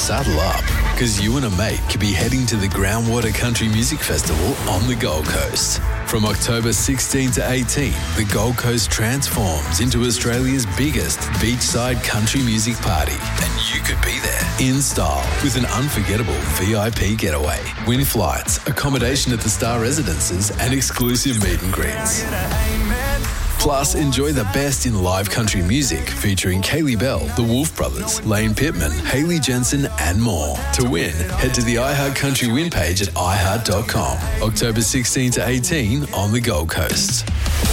saddle up, because you and a mate could be heading to the Groundwater Country Music Festival on the Gold Coast. From October 16 to 18, the Gold Coast transforms into Australia's biggest beachside country music party. And you could be there in style with an unforgettable VIP getaway. Win flights, accommodation at the Star Residences and exclusive meet and greets. Plus, enjoy the best in live country music featuring Kaylee Bell, the Wolf Brothers, Lane Pittman, Hayley Jensen and more. To win, head to the iHeart Country Win page at iHeart.com. October 16 to 18 on the Gold Coast.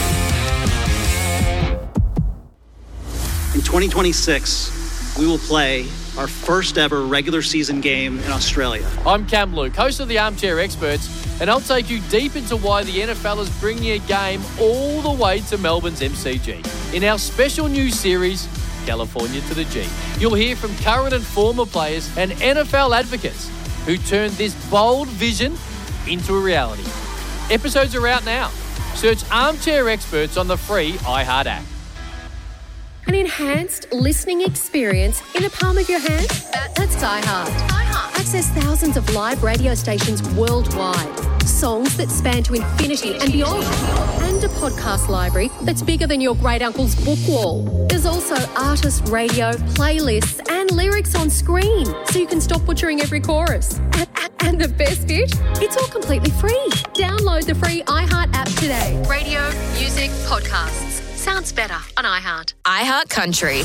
In 2026, we will play our first ever regular season game in Australia. I'm Cam Luke, host of the Armchair Experts, and I'll take you deep into why the NFL is bringing a game all the way to Melbourne's MCG. In our special news series, California to the G, you'll hear from current and former players and NFL advocates who turned this bold vision into a reality. Episodes are out now. Search Armchair Experts on the free iHeart app. An enhanced listening experience in the palm of your hand? That's iHeart. Access thousands of live radio stations worldwide. Songs that span to infinity and beyond. And a podcast library that's bigger than your great uncle's book wall. There's also artist radio, playlists and lyrics on screen, so you can stop butchering every chorus. And the best bit? It's all completely free. Download the free iHeart app today. Radio, music, podcasts. Sounds better on iHeart. iHeart Country.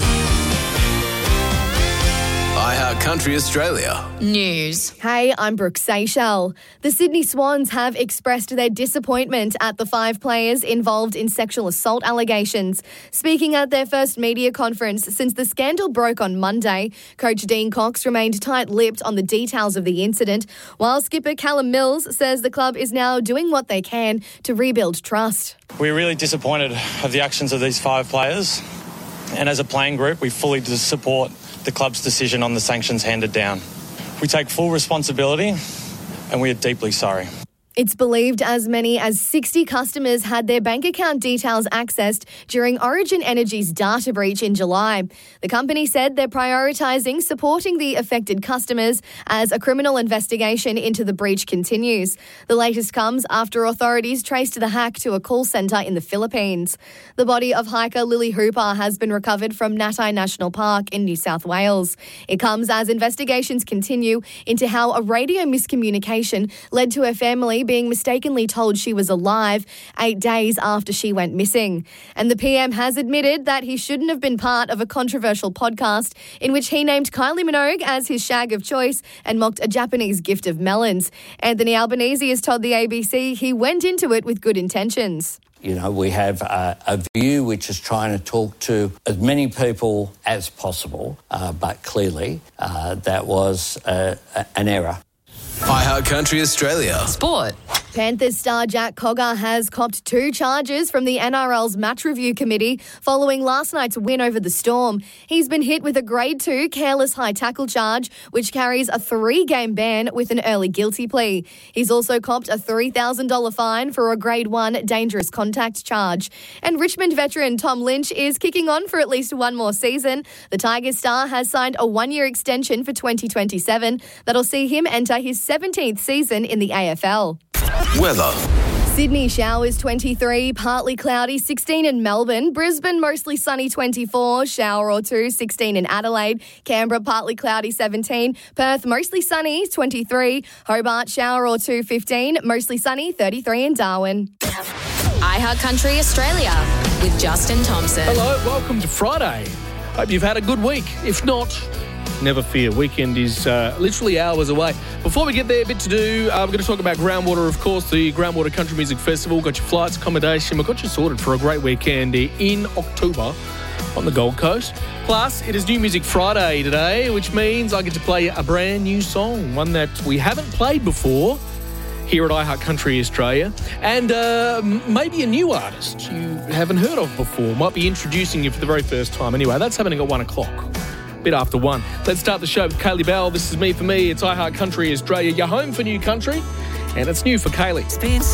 iHeart Country Australia. News. Hey, I'm Brooke Seychelles. The Sydney Swans have expressed their disappointment at the 5 players involved in sexual assault allegations. Speaking at their first media conference since the scandal broke on Monday, Coach Dean Cox remained tight-lipped on the details of the incident, while skipper Callum Mills says the club is now doing what they can to rebuild trust. We're really disappointed of the actions of these 5 players, and as a playing group, we fully support the club's decision on the sanctions handed down. We take full responsibility and we are deeply sorry. It's believed as many as 60 customers had their bank account details accessed during Origin Energy's data breach in July. The company said they're prioritising supporting the affected customers as a criminal investigation into the breach continues. The latest comes after authorities traced the hack to a call centre in the Philippines. The body of hiker Lily Hooper has been recovered from Natai National Park in New South Wales. It comes as investigations continue into how a radio miscommunication led to her family being mistakenly told she was alive 8 days after she went missing. And the PM has admitted that he shouldn't have been part of a controversial podcast in which he named Kylie Minogue as his shag of choice and mocked a Japanese gift of melons. Anthony Albanese has told the ABC he went into it with good intentions. You know, we have a view which is trying to talk to as many people as possible, but clearly that was an error. iHeart Country Australia. Sport. Panthers star Jack Cogger has copped 2 charges from the NRL's match review committee following last night's win over the Storm. He's been hit with a Grade 2 careless high tackle charge, which carries a 3-game ban with an early guilty plea. He's also copped a $3,000 fine for a Grade 1 dangerous contact charge. And Richmond veteran Tom Lynch is kicking on for at least one more season. The Tigers star has signed a 1-year extension for 2027 that'll see him enter his 17th season in the AFL. Weather. Sydney showers 23, partly cloudy 16 in Melbourne, Brisbane mostly sunny 24, shower or 2 16 in Adelaide, Canberra partly cloudy 17, Perth mostly sunny 23, Hobart shower or 2 15, mostly sunny 33 in Darwin. iHeart Country Australia with Justin Thompson. Hello, welcome to Friday. Hope you've had a good week. If not, never fear, weekend is literally hours away. Before we get there, a bit to do. We're going to talk about Groundwater, of course, the Groundwater Country Music Festival. Got your flights, accommodation. We've got you sorted for a great weekend in October on the Gold Coast. Plus, it is New Music Friday today, which means I get to play a brand new song, one that we haven't played before here at iHeart Country Australia, and maybe a new artist you haven't heard of before. Might be introducing you for the very first time. Anyway, that's happening at 1 o'clock. Bit after 1. Let's start the show with Kaylee Bell. This is Me for Me. It's iHeart Country Australia, your home for new country, and it's new for Kaylee.